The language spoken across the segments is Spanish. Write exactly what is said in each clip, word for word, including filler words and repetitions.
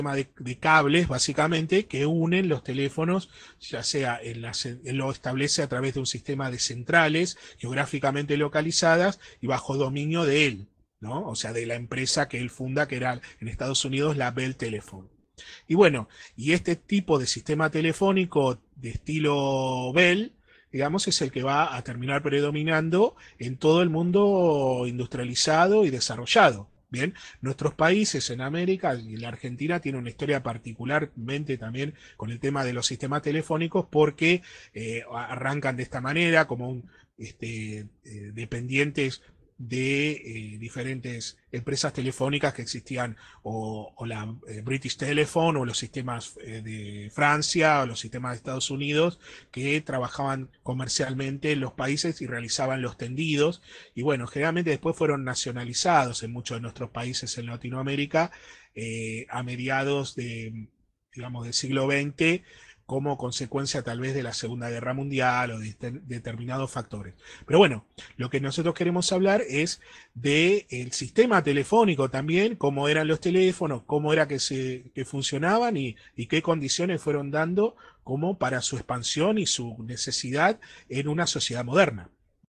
de, de cables, básicamente, que unen los teléfonos, ya sea en la, lo establece a través de un sistema de centrales geográficamente localizadas y bajo dominio de él, ¿no? O sea, de la empresa que él funda, que era en Estados Unidos la Bell Telephone. Y bueno, y este tipo de sistema telefónico de estilo Bell, digamos, es el que va a terminar predominando en todo el mundo industrializado y desarrollado. Bien, nuestros países en América y la Argentina tiene una historia particularmente también con el tema de los sistemas telefónicos porque eh, arrancan de esta manera como un, este, eh, dependientes de eh, diferentes empresas telefónicas que existían, o, o la eh, British Telephone, o los sistemas eh, de Francia, o los sistemas de Estados Unidos, que trabajaban comercialmente en los países y realizaban los tendidos. Y bueno, generalmente después fueron nacionalizados en muchos de nuestros países en Latinoamérica eh, a mediados de, digamos, del siglo veinte, como consecuencia tal vez de la Segunda Guerra Mundial o de determinados factores. Pero bueno, lo que nosotros queremos hablar es del sistema telefónico también, cómo eran los teléfonos, cómo era que, se, que funcionaban y, y qué condiciones fueron dando como para su expansión y su necesidad en una sociedad moderna.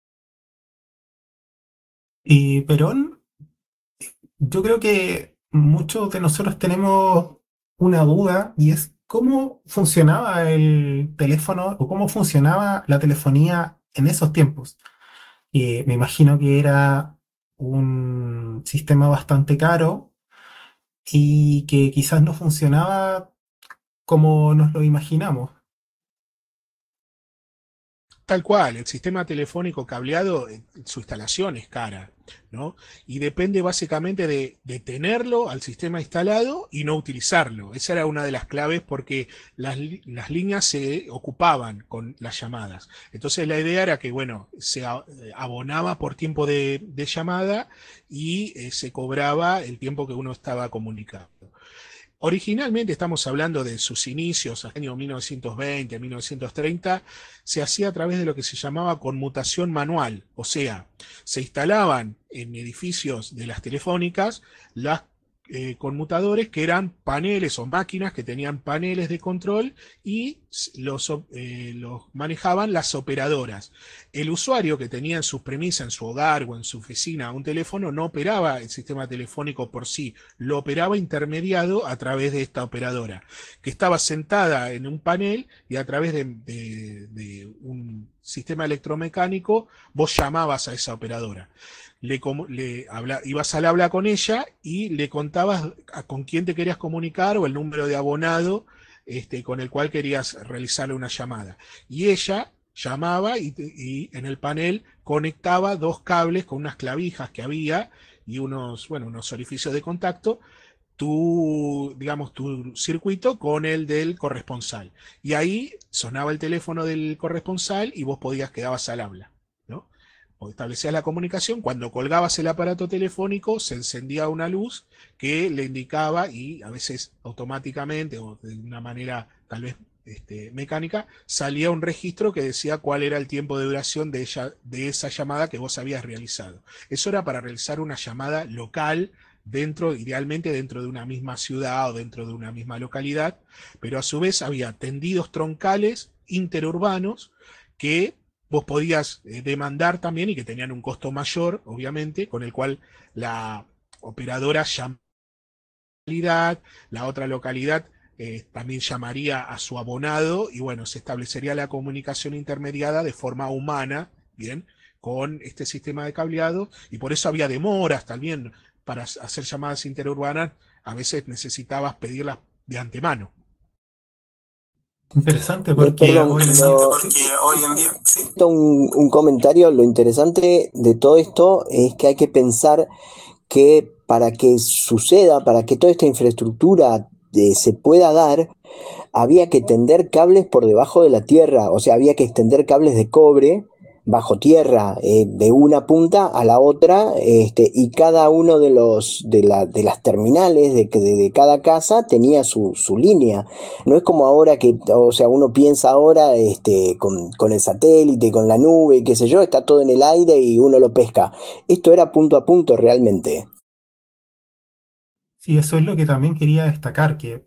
Y Perón, yo creo que muchos de nosotros tenemos una duda y es cómo funcionaba el teléfono o cómo funcionaba la telefonía en esos tiempos. Eh, me imagino que era un sistema bastante caro y que quizás no funcionaba como nos lo imaginamos. Tal cual, el sistema telefónico cableado, eh, su instalación es cara, ¿no? Y depende básicamente de, de tenerlo al sistema instalado y no utilizarlo. Esa era una de las claves porque las, las líneas se ocupaban con las llamadas. Entonces la idea era que, bueno, se abonaba por tiempo de, de llamada y eh, se cobraba el tiempo que uno estaba comunicando. Originalmente estamos hablando de sus inicios, año mil novecientos veinte, mil novecientos treinta, se hacía a través de lo que se llamaba conmutación manual, o sea, se instalaban en edificios de las telefónicas las eh, conmutadores que eran paneles o máquinas que tenían paneles de control y los, eh, los manejaban las operadoras. El usuario que tenía en sus premisas, en su hogar o en su oficina, un teléfono, no operaba el sistema telefónico por sí, lo operaba intermediado a través de esta operadora, que estaba sentada en un panel y a través de, de, de un sistema electromecánico vos llamabas a esa operadora. Le, le habla, ibas al habla con ella y le contabas a, con quién te querías comunicar o el número de abonado este, con el cual querías realizarle una llamada. Y ella llamaba y, y, en el panel conectaba dos cables con unas clavijas que había y unos, bueno, unos orificios de contacto, tu, digamos, tu circuito con el del corresponsal. Y ahí sonaba el teléfono del corresponsal y vos podías, quedabas al habla, ¿no? O establecías la comunicación, cuando colgabas el aparato telefónico se encendía una luz que le indicaba y a veces automáticamente o de una manera tal vez este, mecánica, salía un registro que decía cuál era el tiempo de duración de, ella, de esa llamada que vos habías realizado. Eso era para realizar una llamada local dentro, idealmente dentro de una misma ciudad o dentro de una misma localidad, pero a su vez había tendidos troncales interurbanos que vos podías eh, demandar también y que tenían un costo mayor, obviamente, con el cual la operadora llamaría, la otra localidad eh, también llamaría a su abonado y bueno, se establecería la comunicación intermediada de forma humana, bien, con este sistema de cableado y por eso había demoras también para hacer llamadas interurbanas, a veces necesitabas pedirlas de antemano. Interesante Eh, porque perdón, hoy en día, lo, sí. hoy en día, sí. Un, un comentario, lo interesante de todo esto es que hay que pensar que para que suceda, para que toda esta infraestructura eh, se pueda dar, había que tender cables por debajo de la tierra, o sea, había que extender cables de cobre bajo tierra, eh, de una punta a la otra, este, y cada uno de los de, la, de las terminales de, de, de cada casa tenía su, su línea. No es como ahora que, o sea, uno piensa ahora este, con, con el satélite, con la nube, qué sé yo, está todo en el aire y uno lo pesca. Esto era punto a punto realmente. Sí, eso es lo que también quería destacar, que